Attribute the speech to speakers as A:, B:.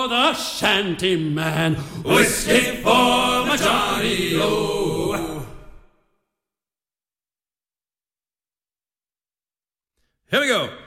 A: The shanty man, whiskey for my Johnny-O.
B: Here we go.